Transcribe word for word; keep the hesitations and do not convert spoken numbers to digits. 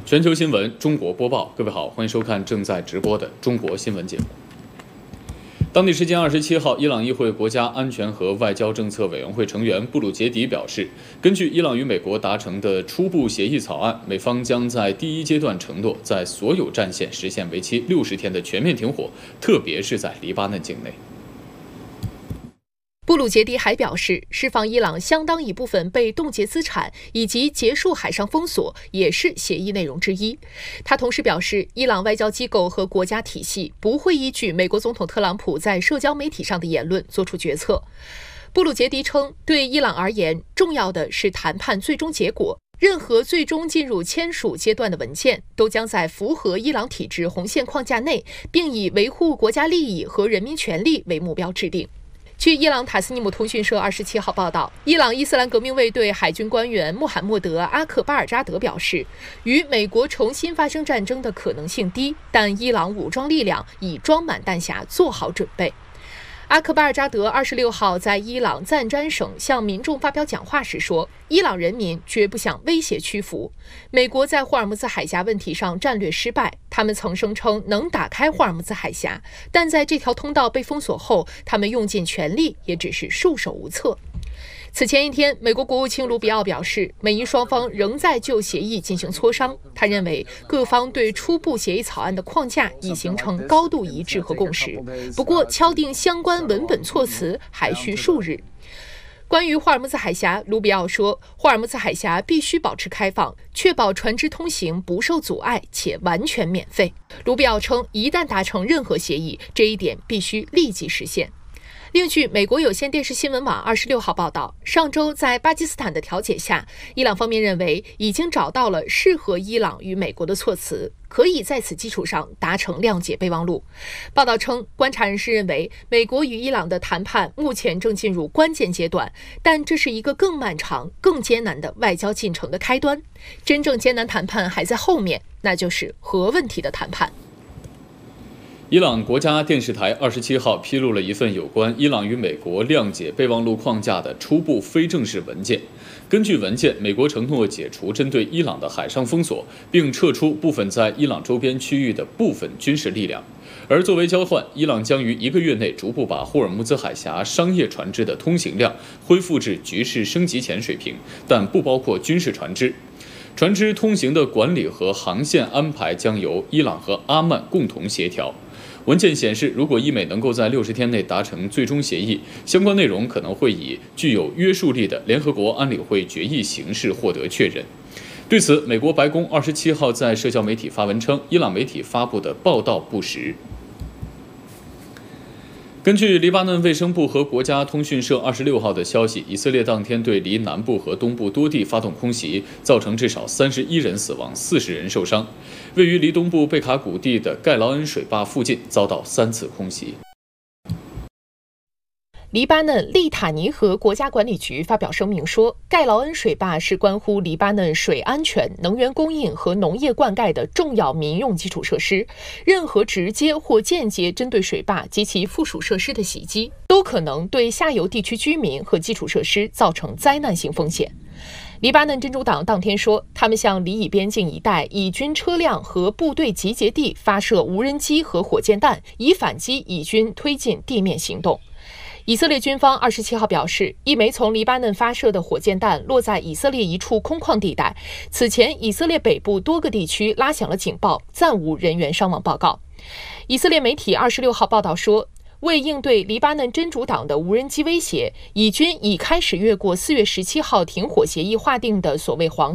全球新闻，中国播报。各位好，欢迎收看正在直播的中国新闻节目。当地时间二十七号，伊朗议会国家安全和外交政策委员会成员布鲁杰迪表示，根据伊朗与美国达成的初步协议草案，美方将在第一阶段承诺在所有战线实现为期六十天的全面停火，特别是在黎巴嫩境内。 布鲁杰迪还表示，释放伊朗相当一部分被冻结资产以及结束海上封锁也是协议内容之一。他同时表示，伊朗外交机构和国家体系不会依据美国总统特朗普在社交媒体上的言论做出决策。布鲁杰迪称，对伊朗而言，重要的是谈判最终结果。任何最终进入签署阶段的文件，都将在符合伊朗体制红线框架内，并以维护国家利益和人民权利为目标制定。据伊朗塔斯尼姆通讯社二十七号报道，伊朗伊斯兰革命卫队海军官员穆罕默德·阿克巴尔扎德表示，与美国重新发生战争的可能性低，但伊朗武装力量已装满弹匣，做好准备。阿克巴尔扎德二十六号在伊朗赞詹省向民众发表讲话时说，伊朗人民绝不向威胁屈服。美国在霍尔木兹海峡问题上战略失败，他们曾声称能打开霍尔木兹海峡，但在这条通道被封锁后，他们用尽全力也只是束手无策。此前一天，美国国务卿卢比奥表示，美伊双方仍在就协议进行磋商。他认为，各方对初步协议草案的框架已形成高度一致和共识，不过敲定相关文本措辞还需数日。关于霍尔木兹海峡，卢比奥说，霍尔木兹海峡必须保持开放，确保船只通行不受阻碍且完全免费。卢比奥称，一旦达成任何协议，这一点必须立即实现。另据美国有线电视新闻网二十六号报道，上周在巴基斯坦的调解下，伊朗方面认为已经找到了适合伊朗与美国的措辞，可以在此基础上达成谅解备忘录。报道称，观察人士认为，美国与伊朗的谈判目前正进入关键阶段，但这是一个更漫长、更艰难的外交进程的开端。真正艰难谈判还在后面，那就是核问题的谈判。 伊朗国家电视台二十七号披露了一份有关伊朗与美国谅解备忘录框架的初步非正式文件。根据文件，美国承诺解除针对伊朗的海上封锁，并撤出部分在伊朗周边区域的部分军事力量。而作为交换，伊朗将于一个月内逐步把霍尔木兹海峡商业船只的通行量恢复至局势升级前水平，但不包括军事船只。船只通行的管理和航线安排将由伊朗和阿曼共同协调。文件显示，如果伊美能够在六十天内达成最终协议，相关内容可能会以具有约束力的联合国安理会决议形式获得确认。对此，美国白宫二十七号在社交媒体发文称，伊朗媒体发布的报道不实。根据黎巴嫩卫生部和国家通讯社二十六号的消息，以色列当天对黎南部和东部多地发动空袭，造成至少三十一人死亡，四十人受伤。位于黎东部贝卡谷地的盖劳恩水坝附近遭到三次空袭。 黎巴嫩利塔尼河国家管理局发表声明说，盖劳恩水坝是关乎黎巴嫩水安全、能源供应和农业灌溉的重要民用基础设施。任何直接或间接针对水坝及其附属设施的袭击，都可能对下游地区居民和基础设施造成灾难性风险。黎巴嫩真主党当天说，他们向黎以边境一带以军车辆和部队集结地发射无人机和火箭弹，以反击以军推进地面行动。以色列军方二十七号表示，一枚从黎巴嫩发射的火箭弹落在以色列一处空旷地带。此前，以色列北部多个地区拉响了警报，暂无人员伤亡报告。以色列媒体二十六号报道说，为应对黎巴嫩真主党的无人机威胁，以军已开始越过四月十七号停火协议划定的所谓黄